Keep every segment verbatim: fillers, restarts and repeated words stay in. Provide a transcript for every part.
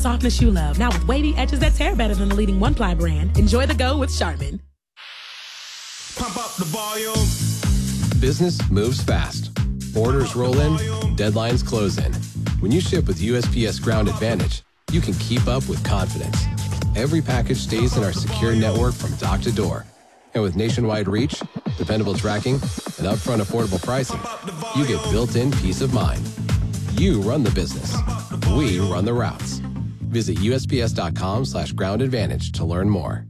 softness you love. Now with wavy edges that tear better than the leading one-ply brand. Enjoy the go with Charmin. Pump up the volume. Business moves fast. Orders roll in, deadlines close in. When you ship with U S P S Ground Advantage, you can keep up with confidence. Every package stays in our secure network from dock to door. And with nationwide reach, dependable tracking, and upfront affordable pricing, you get built-in peace of mind. You run the business. We run the routes. Visit U S P S dot com slash ground advantage to learn more.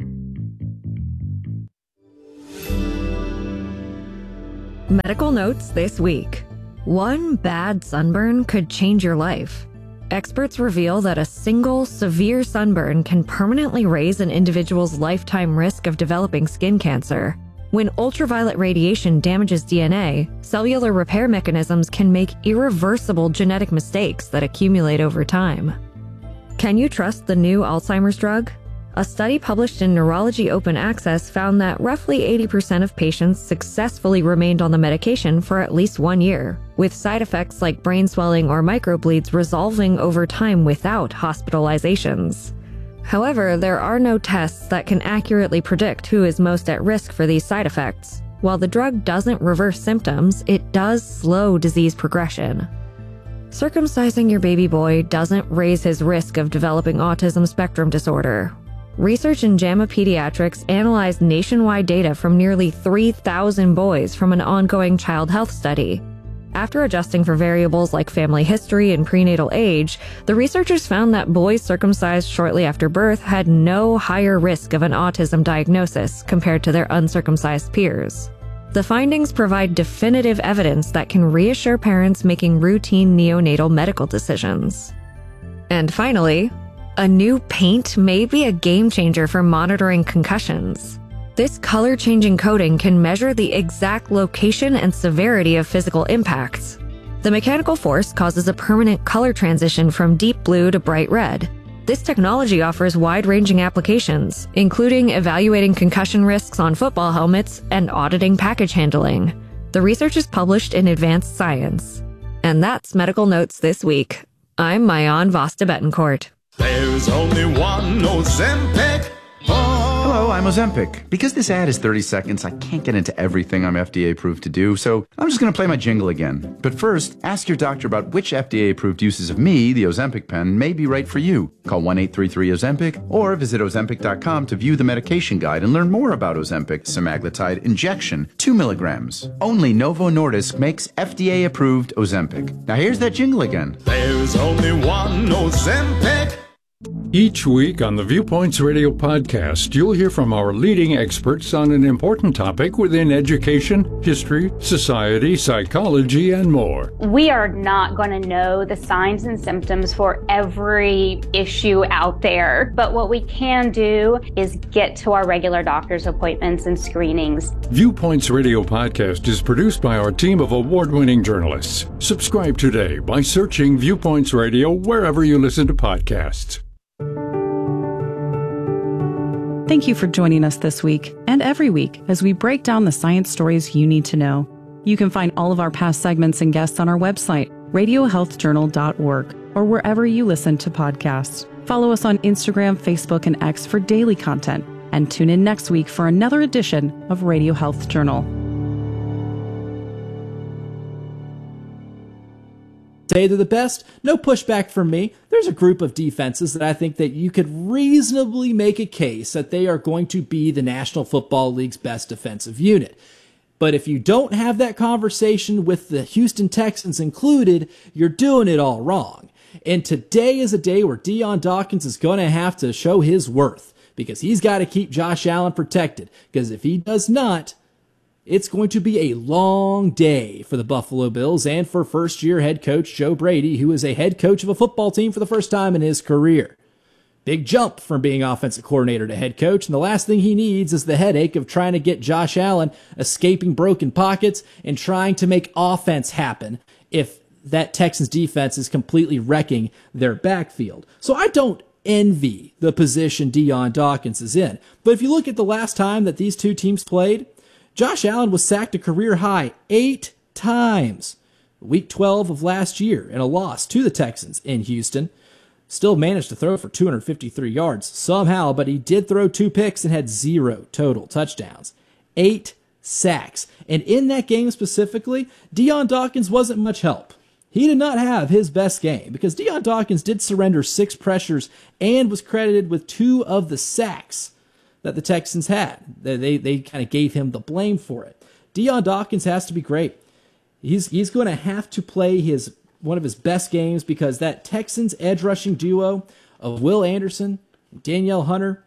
Medical notes this week. One bad sunburn could change your life. Experts reveal that a single severe sunburn can permanently raise an individual's lifetime risk of developing skin cancer. When ultraviolet radiation damages D N A, cellular repair mechanisms can make irreversible genetic mistakes that accumulate over time. Can you trust the new Alzheimer's drug? A study published in Neurology Open Access found that roughly eighty percent of patients successfully remained on the medication for at least one year, with side effects like brain swelling or microbleeds resolving over time without hospitalizations. However, there are no tests that can accurately predict who is most at risk for these side effects. While the drug doesn't reverse symptoms, it does slow disease progression. Circumcising your baby boy doesn't raise his risk of developing autism spectrum disorder. Research in JAMA Pediatrics analyzed nationwide data from nearly three thousand boys from an ongoing child health study. After adjusting for variables like family history and prenatal age, the researchers found that boys circumcised shortly after birth had no higher risk of an autism diagnosis compared to their uncircumcised peers. The findings provide definitive evidence that can reassure parents making routine neonatal medical decisions. And finally, a new paint may be a game changer for monitoring concussions. This color-changing coating can measure the exact location and severity of physical impacts. The mechanical force causes a permanent color transition from deep blue to bright red. This technology offers wide-ranging applications, including evaluating concussion risks on football helmets and auditing package handling. The research is published in Advanced Science. And that's Medical Notes this week. I'm Mayan Vasta Betancourt. There's only one Ozempic. Hello, I'm Ozempic. Because this ad is thirty seconds, I can't get into everything I'm F D A approved to do, so I'm just going to play my jingle again. But first, ask your doctor about which F D A approved uses of me, the Ozempic pen, may be right for you. Call one eight three three Ozempic or visit Ozempic dot com to view the medication guide and learn more about Ozempic semaglutide injection, two milligrams. Only Novo Nordisk makes F D A approved Ozempic. Now here's that jingle again. There's only one Ozempic. Each week on the Viewpoints Radio podcast, you'll hear from our leading experts on an important topic within education, history, society, psychology, and more. We are not going to know the signs and symptoms for every issue out there, but what we can do is get to our regular doctor's appointments and screenings. Viewpoints Radio podcast is produced by our team of award-winning journalists. Subscribe today by searching Viewpoints Radio wherever you listen to podcasts. Thank you for joining us this week and every week as we break down the science stories you need to know. You can find all of our past segments and guests on our website, radio health journal dot org, or wherever you listen to podcasts. Follow us on Instagram, Facebook, and X for daily content, and tune in next week for another edition of Radio Health Journal. Say they're the best, no pushback from me. There's a group of defenses that I think that you could reasonably make a case that they are going to be the National Football League's best defensive unit. But if you don't have that conversation with the Houston Texans included, you're doing it all wrong. And today is a day where Dion Dawkins is going to have to show his worth because he's got to keep Josh Allen protected. Because if he does not, it's going to be a long day for the Buffalo Bills and for first-year head coach Joe Brady, who is a head coach of a football team for the first time in his career. Big jump from being offensive coordinator to head coach, and the last thing he needs is the headache of trying to get Josh Allen escaping broken pockets and trying to make offense happen if that Texans defense is completely wrecking their backfield. So I don't envy the position Dion Dawkins is in. But if you look at the last time that these two teams played, Josh Allen was sacked a career high eight times. Week twelve of last year in a loss to the Texans in Houston. still managed to throw for two hundred fifty-three yards somehow, but he did throw two picks and had zero total touchdowns. Eight sacks. And in that game specifically, Dion Dawkins wasn't much help. He did not have his best game because Dion Dawkins did surrender six pressures and was credited with two of the sacks that the Texans had. They, they, they kind of gave him the blame for it. Dion Dawkins has to be great. He's, he's going to have to play his one of his best games because that Texans edge rushing duo of Will Anderson and Danielle Hunter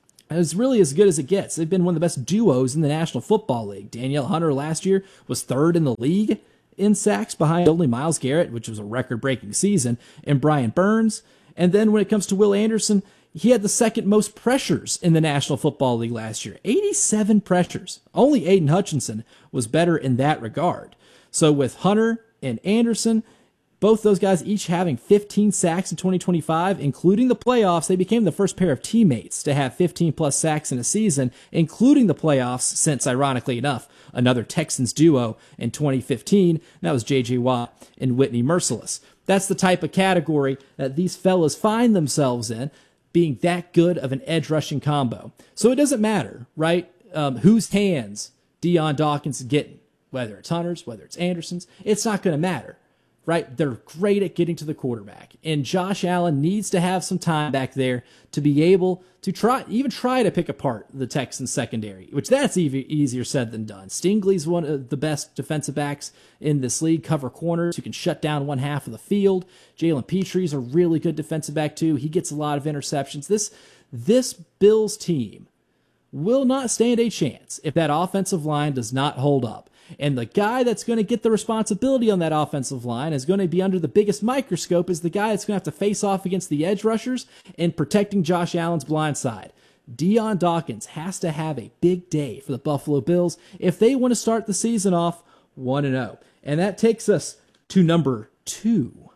is really as good as it gets. They've been one of the best duos in the National Football League. Danielle Hunter last year was third in the league in sacks behind only Myles Garrett, which was a record-breaking season, and Brian Burns. And then when it comes to Will Anderson, he had the second most pressures in the National Football League last year. eighty-seven pressures. Only Aiden Hutchinson was better in that regard. So with Hunter and Anderson, both those guys each having fifteen sacks in twenty twenty-five, including the playoffs, they became the first pair of teammates to have fifteen plus sacks in a season, including the playoffs since, ironically enough, another Texans duo in twenty fifteen. That was J J. Watt and Whitney Merciless. That's the type of category that these fellas find themselves in, being that good of an edge rushing combo. So it doesn't matter, right, um, whose hands Dion Dawkins is getting, whether it's Hunter's, whether it's Anderson's, it's not going to matter. Right? They're great at getting to the quarterback. And Josh Allen needs to have some time back there to be able to try, even try to pick apart the Texans secondary, which that's even easier said than done. Stingley's one of the best defensive backs in this league, cover corners who can shut down one half of the field. Jalen Petre's a really good defensive back too. He gets a lot of interceptions. This, this Bills team will not stand a chance if that offensive line does not hold up. And the guy that's going to get the responsibility on that offensive line is going to be under the biggest microscope is the guy that's going to have to face off against the edge rushers and protecting Josh Allen's blind side. Dion Dawkins has to have a big day for the Buffalo Bills if they want to start the season off one and oh. And that takes us to number two.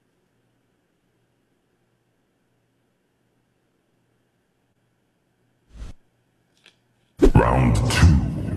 Round two.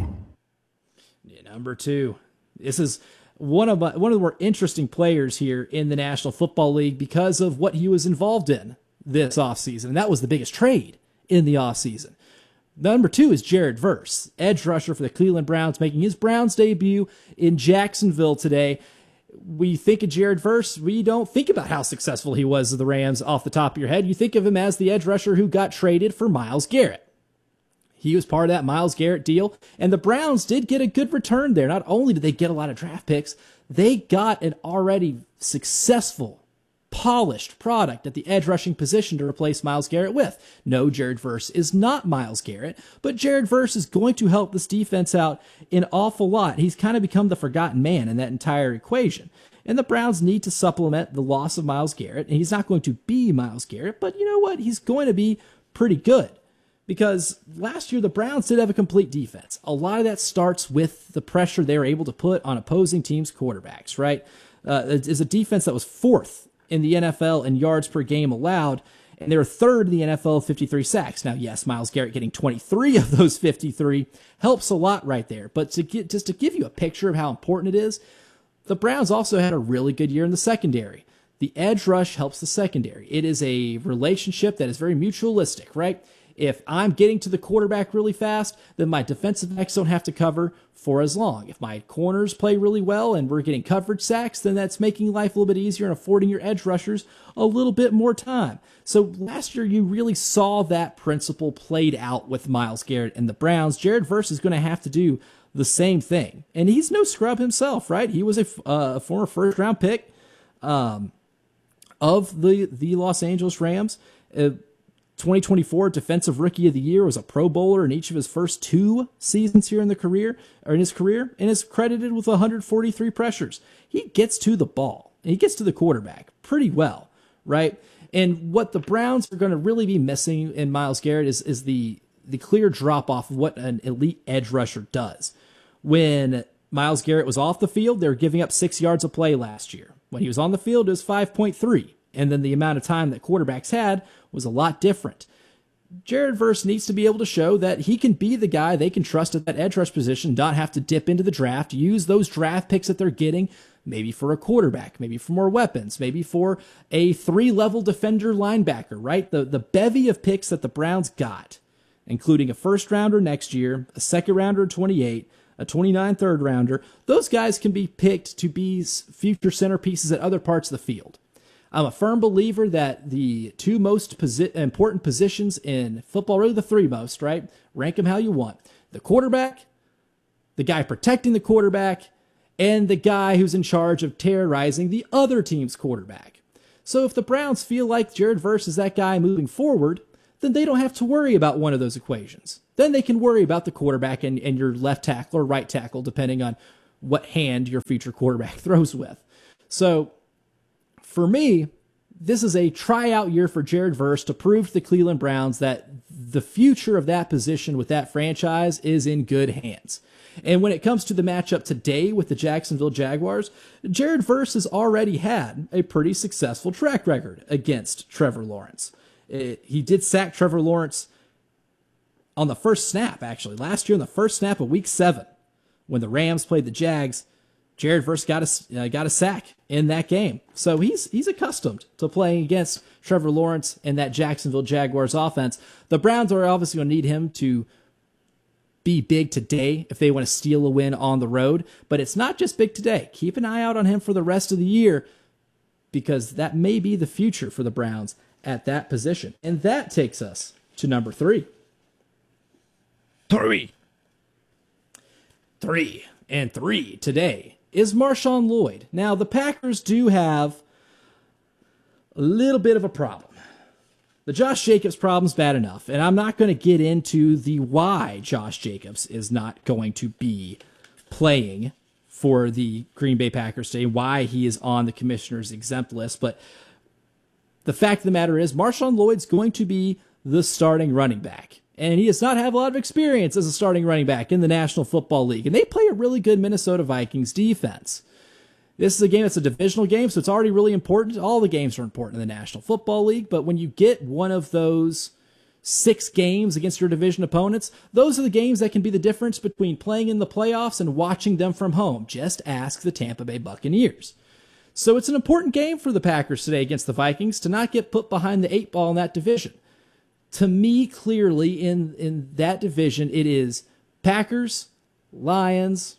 Number two. This is one of my, one of the more interesting players here in the National Football League because of what he was involved in this offseason. And that was the biggest trade in the offseason. Number two is Jared Verse, edge rusher for the Cleveland Browns, making his Browns debut in Jacksonville today. We think of Jared Verse, we don't think about how successful he was with the Rams off the top of your head. You think of him as the edge rusher who got traded for Myles Garrett. He was part of that Myles Garrett deal, and the Browns did get a good return there. Not only did they get a lot of draft picks, they got an already successful, polished product at the edge rushing position to replace Myles Garrett with. No, Jared Verse is not Myles Garrett, but Jared Verse is going to help this defense out an awful lot. He's kind of become the forgotten man in that entire equation. And the Browns need to supplement the loss of Myles Garrett, and he's not going to be Myles Garrett, but you know what? He's going to be pretty good. Because last year, the Browns did have a complete defense. A lot of that starts with the pressure they were able to put on opposing teams' quarterbacks, right? Uh, it's a defense that was fourth in the N F L in yards per game allowed, and they were third in the N F L, fifty-three sacks. Now, yes, Myles Garrett getting twenty-three of those fifty-three helps a lot right there. But to get, just to give you a picture of how important it is, the Browns also had a really good year in the secondary. The edge rush helps the secondary. It is a relationship that is very mutualistic, right? If I'm getting to the quarterback really fast, then my defensive backs don't have to cover for as long. If my corners play really well and we're getting coverage sacks, then that's making life a little bit easier and affording your edge rushers a little bit more time. So last year, you really saw that principle played out with Myles Garrett and the Browns. Jared Verse is going to have to do the same thing. And he's no scrub himself, right? He was a, uh, a former first-round pick um, of the, the Los Angeles Rams. Uh, twenty twenty-four Defensive Rookie of the Year, was a Pro Bowler in each of his first two seasons here in the career, or in his career, and is credited with one hundred forty-three pressures. He gets to the ball. He gets to the quarterback pretty well, right? And what the Browns are going to really be missing in Myles Garrett is, is the, the clear drop-off of what an elite edge rusher does. When Myles Garrett was off the field, they were giving up six yards a play last year. When he was on the field, it was five point three. And then the amount of time that quarterbacks had was a lot different. Jared Verse needs to be able to show that he can be the guy they can trust at that edge rush position, not have to dip into the draft, use those draft picks that they're getting, maybe for a quarterback, maybe for more weapons, maybe for a three-level defender linebacker, right? The, the bevy of picks that the Browns got, including a first-rounder next year, a second-rounder in twenty-eight, a twenty-nine third-rounder, those guys can be picked to be future centerpieces at other parts of the field. I'm a firm believer that the two most posi- important positions in football, really the three most, right? Rank them how you want. The quarterback, the guy protecting the quarterback, and the guy who's in charge of terrorizing the other team's quarterback. So if the Browns feel like Jared Verse is that guy moving forward, then they don't have to worry about one of those equations. Then they can worry about the quarterback and, and your left tackle or right tackle, depending on what hand your future quarterback throws with. So for me, this is a tryout year for Jared Verse to prove to the Cleveland Browns that the future of that position with that franchise is in good hands. And when it comes to the matchup today with the Jacksonville Jaguars, Jared Verse has already had a pretty successful track record against Trevor Lawrence. It, he did sack Trevor Lawrence on the first snap, actually. Last year on the first snap of week seven, when the Rams played the Jags, Jared Verse got a, uh, got a sack in that game. So he's he's accustomed to playing against Trevor Lawrence and that Jacksonville Jaguars offense. The Browns are obviously going to need him to be big today if they want to steal a win on the road. But it's not just big today. Keep an eye out on him for the rest of the year, because that may be the future for the Browns at that position. And that takes us to number three. Three. Three. And three today is Marshawn Lloyd. Now, the Packers do have a little bit of a problem. The Josh Jacobs problem's bad enough, and I'm not going to get into the why Josh Jacobs is not going to be playing for the Green Bay Packers today, why he is on the commissioner's exempt list, but the fact of the matter is Marshawn Lloyd's going to be the starting running back. And he does not have a lot of experience as a starting running back in the National Football League. And they play a really good Minnesota Vikings defense. This is a game that's a divisional game, so it's already really important. All the games are important in the National Football League, but when you get one of those six games against your division opponents, those are the games that can be the difference between playing in the playoffs and watching them from home. Just ask the Tampa Bay Buccaneers. So it's an important game for the Packers today against the Vikings to not get put behind the eight ball in that division. To me, clearly, in, in that division, it is Packers, Lions,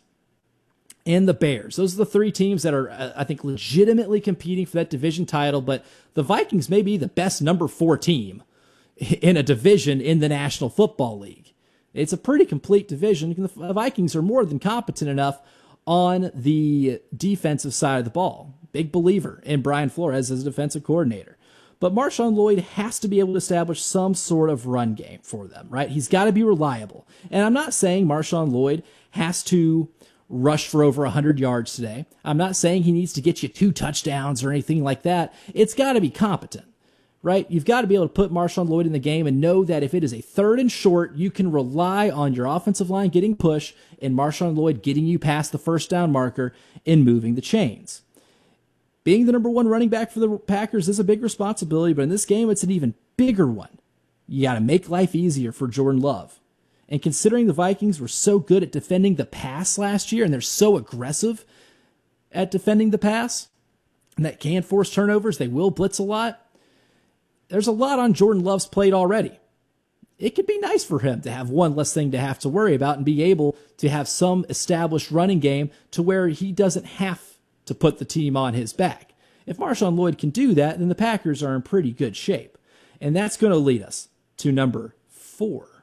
and the Bears. Those are the three teams that are, uh, I think, legitimately competing for that division title, but the Vikings may be the best number four team in a division in the National Football League. It's a pretty complete division. The Vikings are more than competent enough on the defensive side of the ball. Big believer in Brian Flores as a defensive coordinator. But Marshawn Lloyd has to be able to establish some sort of run game for them, right? He's got to be reliable. And I'm not saying Marshawn Lloyd has to rush for over one hundred yards today. I'm not saying he needs to get you two touchdowns or anything like that. It's got to be competent, right? You've got to be able to put Marshawn Lloyd in the game and know that if it is a third and short, you can rely on your offensive line getting push and Marshawn Lloyd getting you past the first down marker and moving the chains. Being the number one running back for the Packers is a big responsibility, but in this game, it's an even bigger one. You got to make life easier for Jordan Love. And considering the Vikings were so good at defending the pass last year, and they're so aggressive at defending the pass, and that can force turnovers, they will blitz a lot, there's a lot on Jordan Love's plate already. It could be nice for him to have one less thing to have to worry about and be able to have some established running game to where he doesn't have to put the team on his back. If Marshawn Lloyd can do that, then the Packers are in pretty good shape. And that's going to lead us to number four.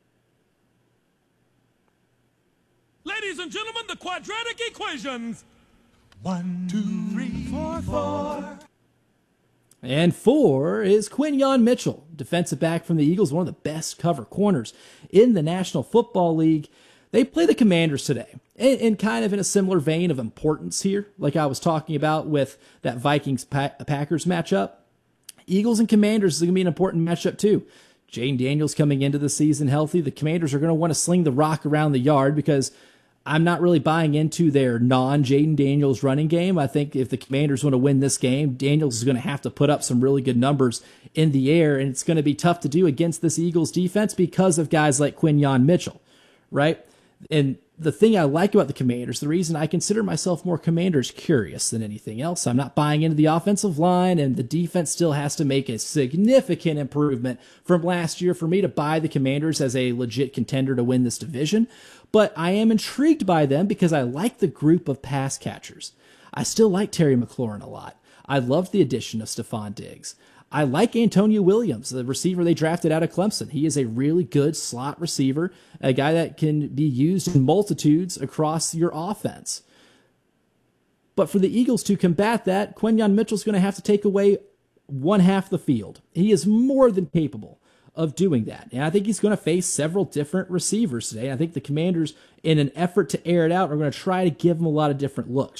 Ladies and gentlemen, the quadratic equations. One, two, three, four, four. And four is Quinyon Mitchell, defensive back from the Eagles, one of the best cover corners in the National Football League. They play the Commanders today, and kind of in a similar vein of importance here, like I was talking about with that Vikings-Packers matchup. Eagles and Commanders is going to be an important matchup too. Jayden Daniels coming into the season healthy. The Commanders are going to want to sling the rock around the yard because I'm not really buying into their non-Jaden Daniels running game. I think if the Commanders want to win this game, Daniels is going to have to put up some really good numbers in the air, and it's going to be tough to do against this Eagles defense because of guys like Quinyon Mitchell, right? And the thing I like about the Commanders, the reason I consider myself more Commanders curious than anything else, I'm not buying into the offensive line, and the defense still has to make a significant improvement from last year for me to buy the Commanders as a legit contender to win this division. But I am intrigued by them because I like the group of pass catchers. I still like Terry McLaurin a lot. I love the addition of Stephon Diggs. I like Antonio Williams, the receiver they drafted out of Clemson. He is a really good slot receiver, a guy that can be used in multitudes across your offense. But for the Eagles to combat that, Quinyon Mitchell's going to have to take away one half the field. He is more than capable of doing that. And I think he's going to face several different receivers today. I think the Commanders, in an effort to air it out, are going to try to give him a lot of different looks.